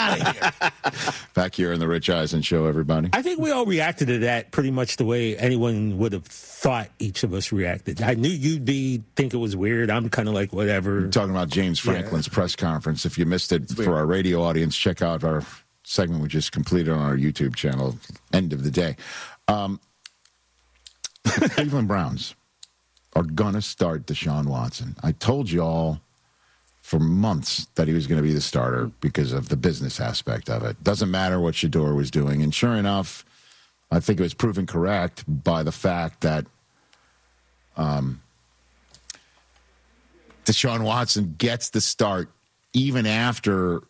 out of here. Back here in the Rich Eisen Show, everybody. I think we all reacted to that pretty much the way anyone would have thought each of us reacted. I knew you'd think it was weird. I'm kind of like, whatever. We're talking about James Franklin's press conference. If you missed it, for our radio audience, check out our segment we just completed on our YouTube channel, end of the day. The Cleveland Browns are going to start Deshaun Watson. I told you all for months that he was going to be the starter because of the business aspect of it. Doesn't matter what Shedeur was doing. And sure enough, I think it was proven correct by the fact that Deshaun Watson gets the start even after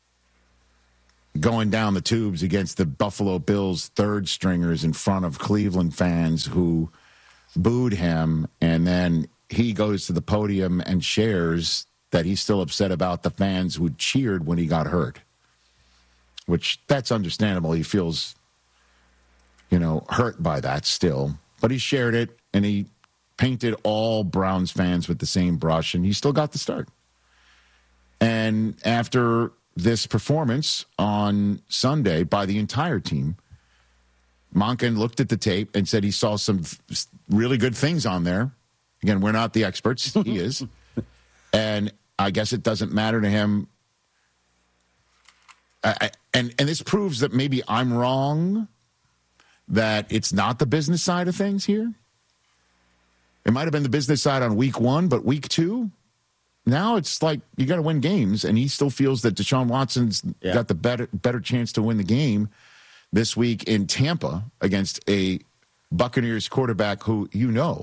going down the tubes against the Buffalo Bills third stringers in front of Cleveland fans who booed him. And then he goes to the podium and shares that he's still upset about the fans who cheered when he got hurt, which that's understandable. He feels, hurt by that still, but he shared it and he painted all Browns fans with the same brush and he still got the start. And after this performance on Sunday by the entire team, Monken looked at the tape and said he saw some really good things on there. Again, we're not the experts. He is. And I guess it doesn't matter to him. And this proves that maybe I'm wrong, that it's not the business side of things here. It might have been the business side on week 1, but week 2, now it's like you got to win games, and he still feels that Deshaun Watson's got the better chance to win the game this week in Tampa against a Buccaneers quarterback who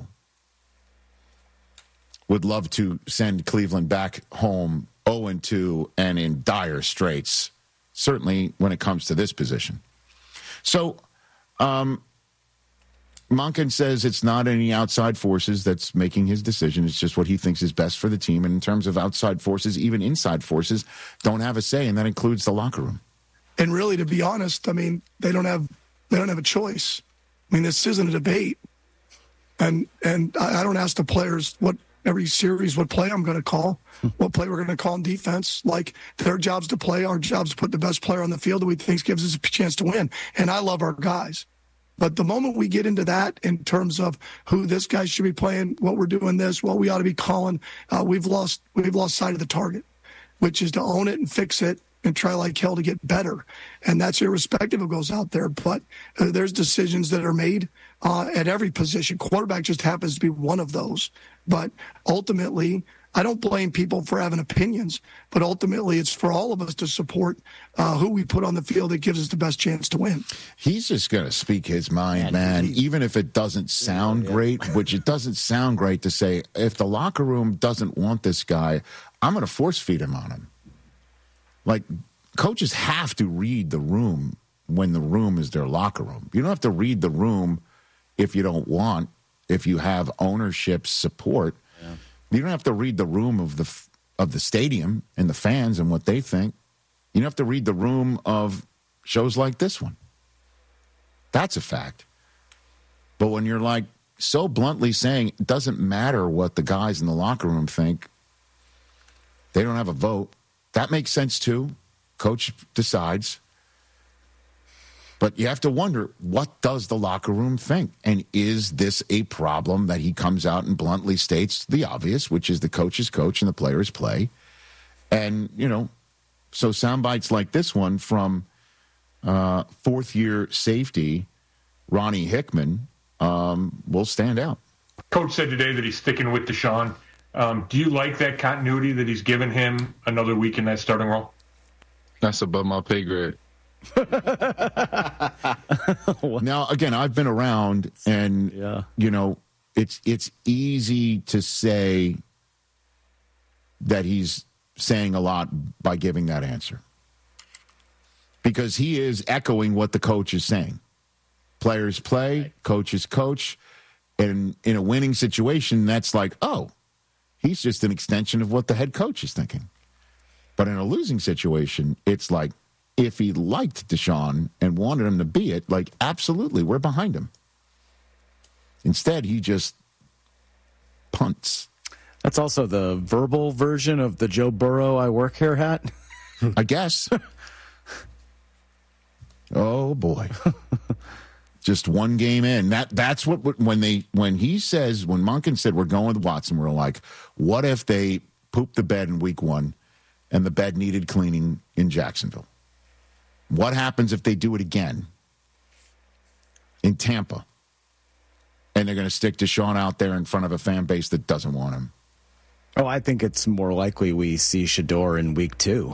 would love to send Cleveland back home 0-2 and in dire straits, certainly when it comes to this position. So Monken says it's not any outside forces that's making his decision. It's just what he thinks is best for the team. And in terms of outside forces, even inside forces don't have a say, and that includes the locker room. And really, to be honest, I mean, they don't have a choice. I mean, this isn't a debate. And I don't ask the players every series what play I'm going to call, what play we're going to call in defense. Like, their job's to play, our job's to put the best player on the field that we think gives us a chance to win. And I love our guys. But the moment we get into that in terms of who this guy should be playing, what we're doing what we ought to be calling, we've lost sight of the target, which is to own it and fix it and try like hell to get better. And that's irrespective of who goes out there. But there's decisions that are made at every position. Quarterback just happens to be one of those. But ultimately, I don't blame people for having opinions, but ultimately it's for all of us to support who we put on the field that gives us the best chance to win. He's just going to speak his mind, man, even if it doesn't sound great, which it doesn't sound great to say, if the locker room doesn't want this guy, I'm going to force feed him on him. Like, coaches have to read the room when the room is their locker room. You don't have to read the room if you don't want, if you have ownership support. Yeah. You don't have to read the room of the stadium and the fans and what they think. You don't have to read the room of shows like this one. That's a fact. But when you're like so bluntly saying it doesn't matter what the guys in the locker room think, they don't have a vote. That makes sense too. Coach decides. But you have to wonder, what does the locker room think? And is this a problem that he comes out and bluntly states the obvious, which is the coach is coach and the players play? And, so sound bites like this one from fourth-year safety Ronnie Hickman will stand out. Coach said today that he's sticking with Deshaun. Do you like that continuity that he's given him another week in that starting role? That's above my pay grade. Now, again, I've been around, and it's easy to say that he's saying a lot by giving that answer, because he is echoing what the coach is saying. Players play, coaches coach, and in a winning situation, that's like, oh, he's just an extension of what the head coach is thinking. But in a losing situation, it's like, if he liked Deshaun and wanted him to be it, like, absolutely, we're behind him. Instead, he just punts. That's also the verbal version of the Joe Burrow I work here hat. I guess. Oh, boy. Just one game in. That's what when Monken said we're going with Watson, we're like, what if they pooped the bed in week 1 and the bed needed cleaning in Jacksonville? What happens if they do it again in Tampa? And they're going to stick Deshaun out there in front of a fan base that doesn't want him. Oh, I think it's more likely we see Shador in week 2.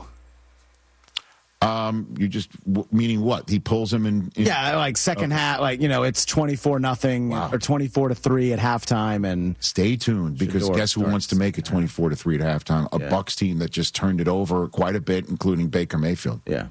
You just meaning what? He pulls him in yeah, like second half, like it's 24-0 or 24-3 at halftime, and stay tuned because Shador guess who wants to make it 24-3 at halftime? A Bucs team that just turned it over quite a bit, including Baker Mayfield. Yeah.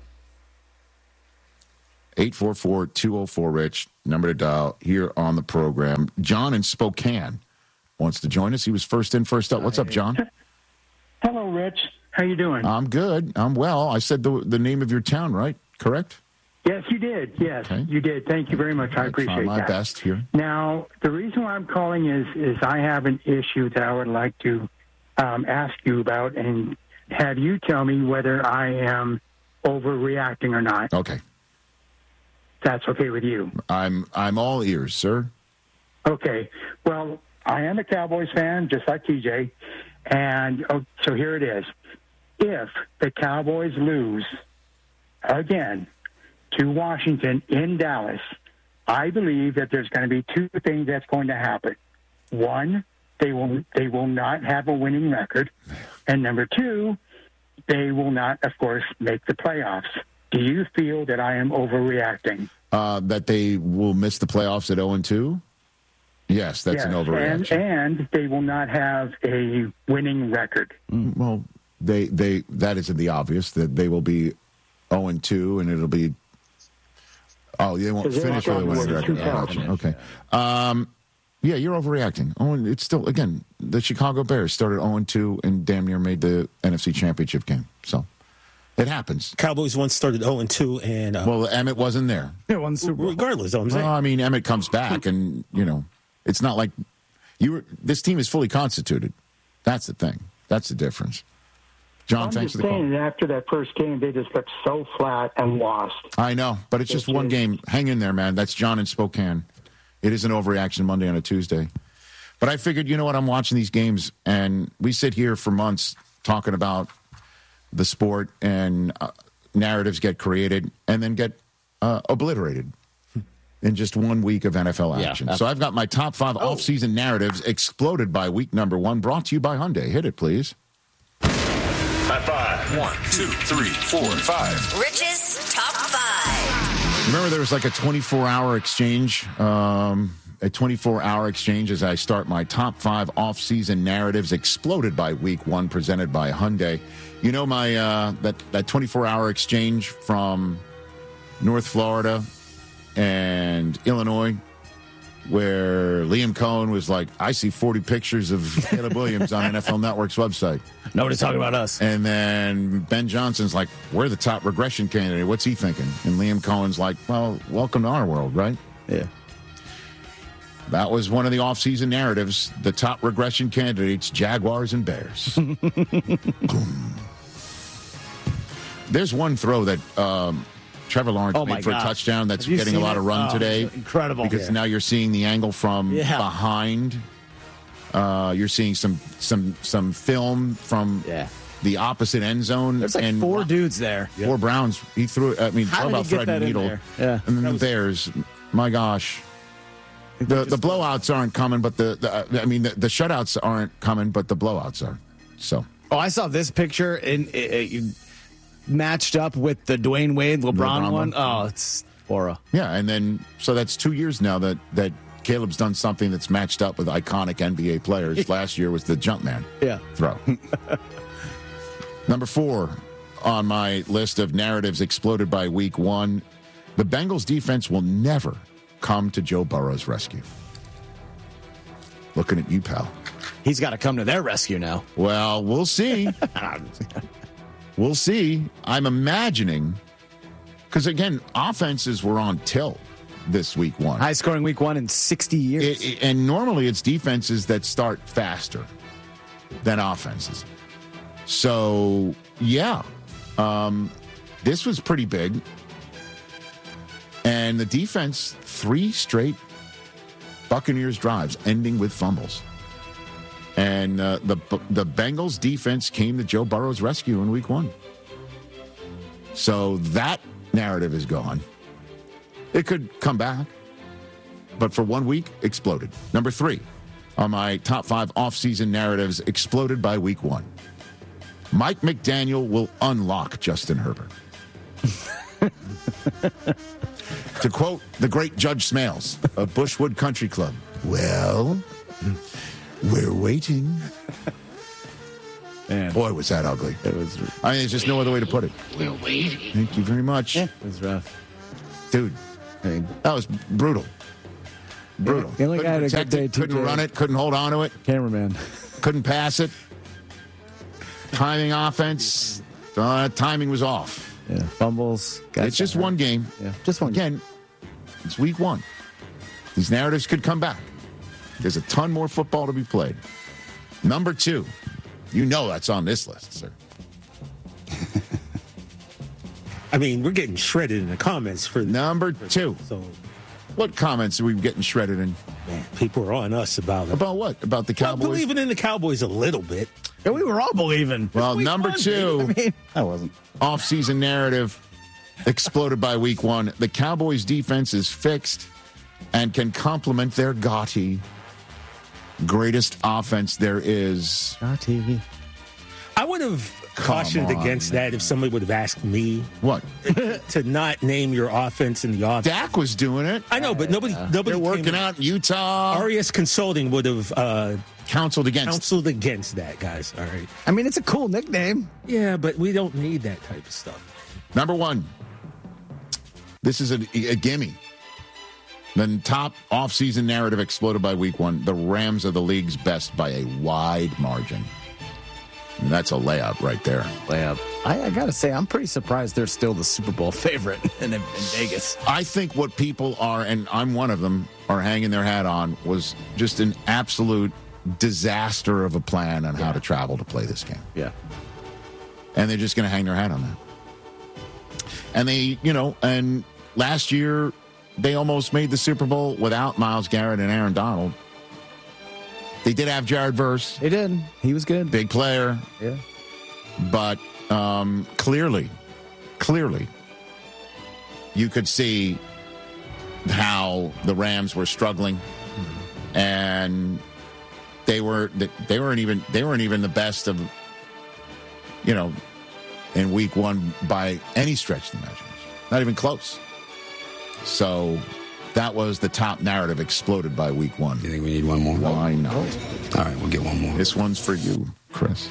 844-204-RICH, number to dial here on the program. John in Spokane wants to join us. He was first in, first up. What's up, John? Hello, Rich. How you doing? I'm good. I'm well. I said the name of your town, right? Correct? Yes, you did. Yes, okay. You did. Thank you very much. I appreciate that. My best here. Now, the reason why I'm calling is I have an issue that I would like to ask you about and have you tell me whether I am overreacting or not. Okay. That's okay with you. I'm all ears, sir. Okay. Well, I am a Cowboys fan, just like TJ. And so here it is. If the Cowboys lose again to Washington in Dallas, I believe that there's going to be two things that's going to happen. One, they will not have a winning record. And number two, they will not, of course, make the playoffs. Do you feel that I am overreacting? That they will miss the playoffs at 0-2? Yes, that's an overreaction. And they will not have a winning record. Well, that isn't the obvious, that they will be 0-2, and it'll be... Oh, they won't finish with a winning record. Okay. Yeah, you're overreacting. It's still, again, the Chicago Bears started 0-2 and damn near made the NFC Championship game. So... it happens. Cowboys once started 0-2, and well, Emmett wasn't there. It won Super Bowl. Regardless, I'm saying. Well, I mean, Emmett comes back, and it's not like this team is fully constituted. That's the thing. That's the difference. John, thanks for the call. After that first game, they just looked so flat and lost. I know, but it's just one game. Hang in there, man. That's John in Spokane. It is an overreaction Monday on a Tuesday. But I figured, you know what? I'm watching these games, and we sit here for months talking about the sport, and narratives get created and then get obliterated in just 1 week of NFL action. So I've got my top 5 off-season narratives exploded by week number 1, brought to you by Hyundai. Hit it, please. High five. 1, 2, 3, 4, 5. Rich's top 5. Remember there was like a 24-hour exchange, as I start my top 5 off-season narratives exploded by week 1, presented by Hyundai. You know, my that 24-hour exchange from North Florida and Illinois, where Liam Cohen was like, I see 40 pictures of Caleb Williams on NFL Network's website. Nobody's talking about us. And then Ben Johnson's like, we're the top regression candidate. What's he thinking? And Liam Cohen's like, well, welcome to our world, right? Yeah. That was one of the off-season narratives. The top regression candidates, Jaguars and Bears. There's one throw that Trevor Lawrence made for a touchdown that's getting a lot of run today. Incredible. Because now you're seeing the angle from behind. You're seeing some film from the opposite end zone. There's like 4 dudes there. 4 Browns. He threw it. I mean, talk about thread and needle. Yeah. And then the Bears. My gosh. The blowouts aren't coming, but the shutouts aren't coming, but the blowouts are. So. Oh, I saw this picture matched up with the Dwayne Wade LeBron one. Oh, it's aura. Yeah, and then so that's 2 years now that Caleb's done something that's matched up with iconic NBA players. Last year was the Jumpman throw. Number 4 on my list of narratives exploded by week 1, the Bengals defense will never come to Joe Burrow's rescue. Looking at you, pal. He's got to come to their rescue now. Well, we'll see. We'll see. I'm imagining, because again, offenses were on tilt this week 1. High scoring week 1 in 60 years. And normally it's defenses that start faster than offenses. So, yeah, this was pretty big. And the defense, 3 straight Buccaneers drives ending with fumbles. And the Bengals defense came to Joe Burrow's rescue in week 1. So that narrative is gone. It could come back, but for 1 week, exploded. Number 3 on my top 5 offseason narratives, exploded by week 1. Mike McDaniel will unlock Justin Herbert. To quote the great Judge Smales of Bushwood Country Club, well, we're waiting. Man. Boy, was that ugly. It was. I mean, there's just no other way to put it. We're waiting. Thank you very much. Yeah, it was rough. Dude, that was brutal. Brutal. The only guy had a good day, couldn't run it, couldn't hold on to it. Cameraman. Couldn't pass it. Timing offense. Timing was off. Yeah, fumbles. It's just one game. Yeah, just one game. Again, it's week 1. These narratives could come back. There's a ton more football to be played. Number 2. You know that's on this list, sir. I mean, we're getting shredded in the comments for number 2. So, what comments are we getting shredded in? Man, people are on us about it. About what? About the Cowboys? Well, believing in the Cowboys a little bit. Yeah, we were all believing. Well, number 2. I wasn't. Off-season narrative exploded by week 1. The Cowboys' defense is fixed and can complement their gaudy greatest offense there is. Gaudy. I would have cautioned against that if somebody would have asked me what to not name your offense in the offense. Dak was doing it. I know, but nobody. They're working out in Utah. RES Consulting would have counseled against that, guys. All right. I mean, it's a cool nickname. Yeah, but we don't need that type of stuff. Number 1. This is a gimme. The top offseason narrative exploded by week 1. The Rams are the league's best by a wide margin. And that's a layup right there. Layup. I got to say, I'm pretty surprised they're still the Super Bowl favorite in Vegas. I think what people are, and I'm one of them, are hanging their hat on was just an absolute disaster of a plan on how to travel to play this game. Yeah. And they're just going to hang their hat on that. And they, and last year they almost made the Super Bowl without Myles Garrett and Aaron Donald. They did have Jared Verse. They did. He was good. Big player. Yeah. But clearly, you could see how the Rams were struggling, and they weren't even the best of, in week 1 by any stretch of the imagination. Not even close. So that was the top narrative exploded by week 1. You think we need one more? Why not? All right, we'll get one more. This one's for you, Chris.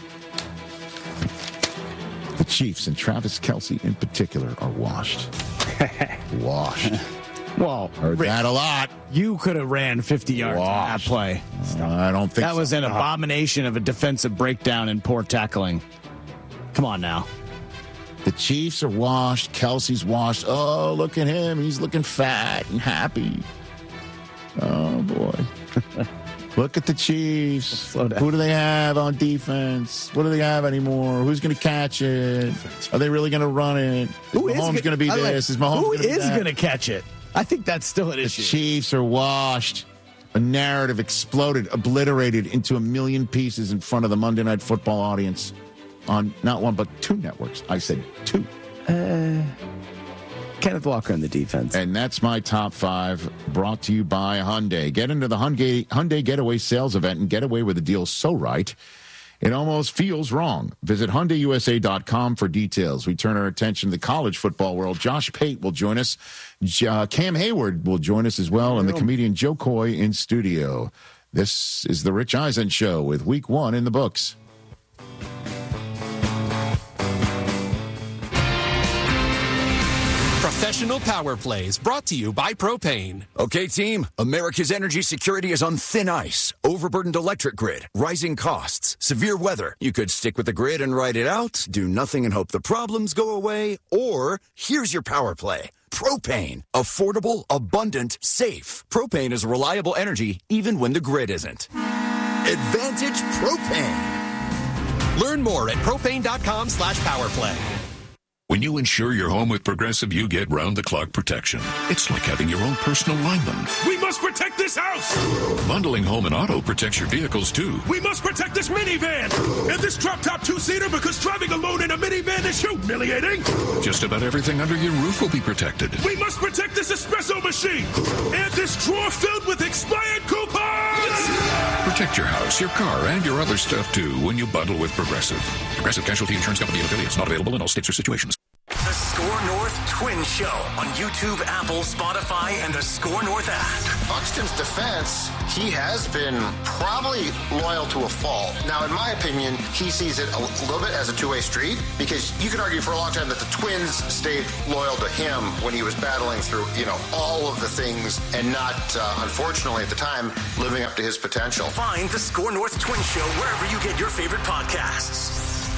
The Chiefs and Travis Kelce in particular are washed. Washed. Well, heard that a lot. You could have ran 50 yards on that play. I don't think that was an abomination of a defensive breakdown and poor tackling. Come on now. The Chiefs are washed. Kelce's washed. Oh, look at him. He's looking fat and happy. Oh, boy. Look at the Chiefs. Who do they have on defense? What do they have anymore? Who's going to catch it? Are they really going to run it? Is Mahomes going to be this? Is Mahomes Who is going to catch it? I think that's still an issue. The Chiefs are washed. A narrative exploded, obliterated into a million pieces in front of the Monday Night Football audience on not one but 2 networks. I said 2. Kenneth Walker in the defense. And that's my top 5, brought to you by Hyundai. Get into the Hyundai Getaway sales event and get away with a deal so right, it almost feels wrong. Visit HyundaiUSA.com for details. We turn our attention to the college football world. Josh Pate will join us. Cam Hayward will join us as well, and the comedian Joe Coy in studio. This is the Rich Eisen Show with week 1 in the books. Professional Power Plays brought to you by Propane. Okay, team, America's energy security is on thin ice. Overburdened electric grid, rising costs, severe weather. You could stick with the grid and ride it out, do nothing and hope the problems go away, or here's your power play. Propane. Affordable, abundant, safe. Propane is reliable energy even when the grid isn't. Advantage Propane. Learn more at propane.com/powerplay. When you insure your home with Progressive, you get round-the-clock protection. It's like having your own personal lineman. We must protect this house! Bundling home and auto protects your vehicles, too. We must protect this minivan! And this drop-top two-seater, because driving alone in a minivan is humiliating! Just about everything under your roof will be protected. We must protect this espresso machine! And this drawer filled with expired coupons! Protect your house, your car, and your other stuff, too, when you bundle with Progressive. Progressive Casualty Insurance Company and affiliates. Not available in all states or situations. The Score North Twin Show on YouTube, Apple, Spotify, and the Score North app. Buxton's defense, he has been probably loyal to a fault. Now, in my opinion, he sees it a little bit as a two-way street, because you could argue for a long time that the Twins stayed loyal to him when he was battling through, all of the things and not, unfortunately at the time, living up to his potential. Find the Score North Twin Show wherever you get your favorite podcasts.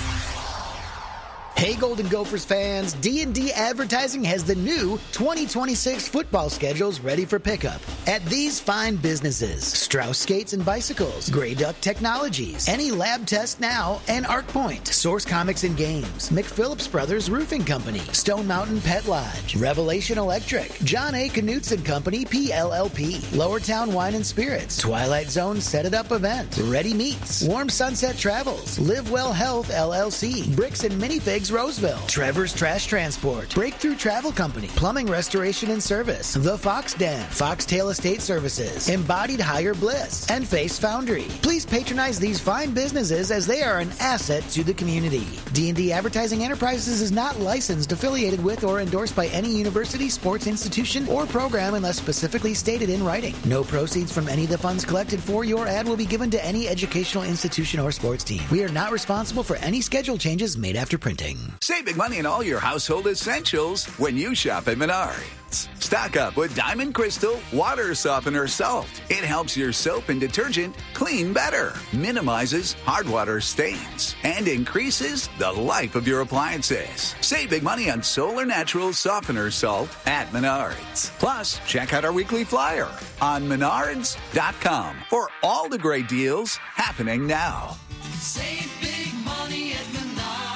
Hey, Golden Gophers fans, D&D Advertising has the new 2026 football schedules ready for pickup at these fine businesses: Strauss Skates and Bicycles, Grey Duck Technologies, Any Lab Test Now, and ArcPoint, Source Comics and Games, McPhillips Brothers Roofing Company, Stone Mountain Pet Lodge, Revelation Electric, John A. Knutson and Company, PLLP, Lowertown Wine and Spirits, Twilight Zone Set It Up Event, Ready Meats, Warm Sunset Travels, Live Well Health LLC, Bricks and Minifigs Roseville, Trevor's Trash Transport, Breakthrough Travel Company, Plumbing Restoration and Service, The Fox Den, Foxtail Estate Services, Embodied Higher Bliss, and Face Foundry. Please patronize these fine businesses as they are an asset to the community. D&D Advertising Enterprises is not licensed, affiliated with, or endorsed by any university, sports institution, or program unless specifically stated in writing. No proceeds from any of the funds collected for your ad will be given to any educational institution or sports team. We are not responsible for any schedule changes made after printing. Save big money on all your household essentials when you shop at Menards. Stock up with Diamond Crystal Water Softener Salt. It helps your soap and detergent clean better, minimizes hard water stains, and increases the life of your appliances. Save big money on Solar Natural Softener Salt at Menards. Plus, check out our weekly flyer on Menards.com for all the great deals happening now. Save big money at Menards.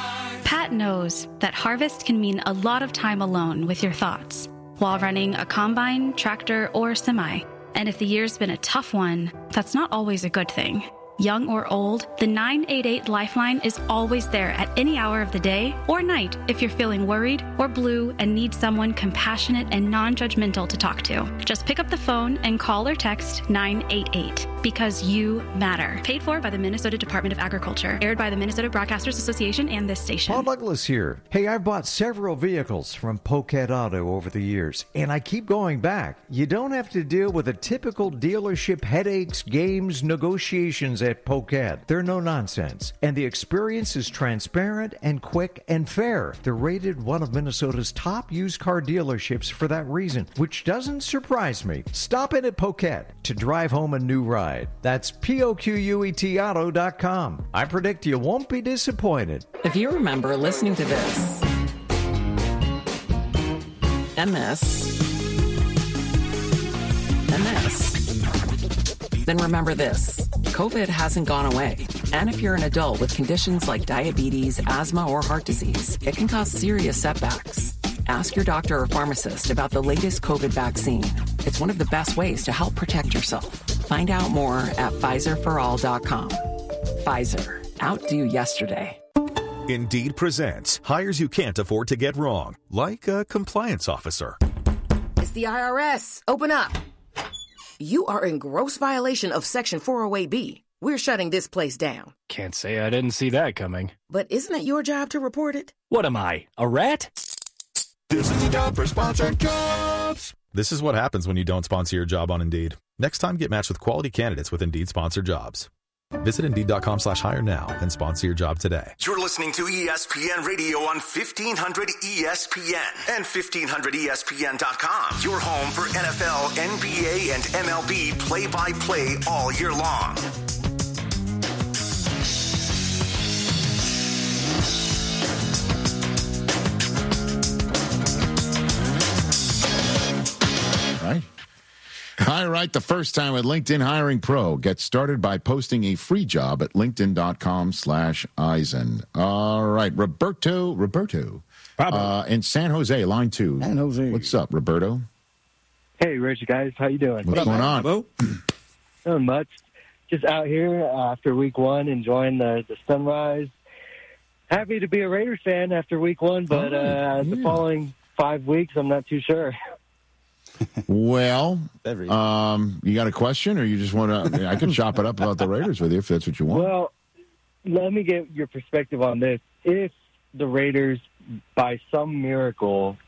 Pat knows that harvest can mean a lot of time alone with your thoughts while running a combine, tractor, or semi. And if the year's been a tough one, that's not always a good thing. Young or old, the 988 Lifeline is always there at any hour of the day or night if you're feeling worried or blue and need someone compassionate and non-judgmental to talk to. Just pick up the phone and call or text 988 because you matter. Paid for by the Minnesota Department of Agriculture. Aired by the Minnesota Broadcasters Association and this station. Paul Douglas here. Hey, I've bought several vehicles from Poquet Auto over the years, and I keep going back. You don't have to deal with the typical dealership headaches, games, negotiations at Poquet. They're no nonsense, and the experience is transparent and quick and fair. They're rated one of Minnesota's top used car dealerships for that reason, which doesn't surprise me. Stop in at Poquet to drive home a new ride. That's POQUET Auto.com. I predict you won't be disappointed. If you remember listening to this, MS, then remember this. COVID hasn't gone away. And if you're an adult with conditions like diabetes, asthma, or heart disease, it can cause serious setbacks. Ask your doctor or pharmacist about the latest COVID vaccine. It's one of the best ways to help protect yourself. Find out more at PfizerForAll.com. Pfizer. Outdo yesterday. Indeed presents hires you can't afford to get wrong, like a compliance officer. It's the IRS. Open up. You are in gross violation of Section 408B. We're shutting this place down. Can't say I didn't see that coming. But isn't it your job to report it? What am I, a rat? This is the job for sponsored jobs. This is what happens when you don't sponsor your job on Indeed. Next time, get matched with quality candidates with Indeed sponsored jobs. Visit Indeed.com/hire now and sponsor your job today. You're listening to ESPN Radio on 1500 ESPN and 1500ESPN.com. Your home for NFL, NBA, and MLB play-by-play all year long. Right. All right, the first time at LinkedIn Hiring Pro. Get started by posting a free job at linkedin.com/Eisen. All right, Roberto in San Jose, line 2. San Jose. What's up, Roberto? Hey, Rich, guys. How you doing? What's going on? Not much. Just out here after week 1, enjoying the sunrise. Happy to be a Raiders fan after week 1, but the following 5 weeks, I'm not too sure. Well, you got a question, or you just want to? I can chop it up about the Raiders with you if that's what you want. Well, let me get your perspective on this. If the Raiders, by some miracle,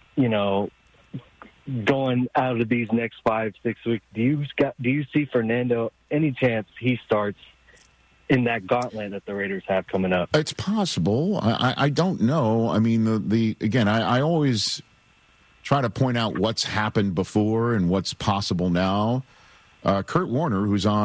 going out of these next 5-6 weeks, do you see Fernando any chance he starts in that gauntlet that the Raiders have coming up? It's possible. I don't know. I mean, I always try to point out what's happened before and what's possible now. Kurt Warner, who's on